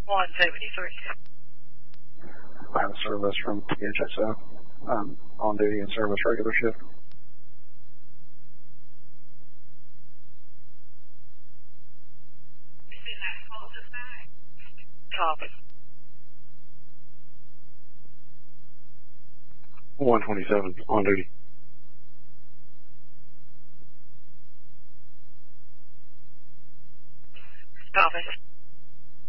I have a service from PHSO. On duty and service regular shift. Copy. 127 on duty.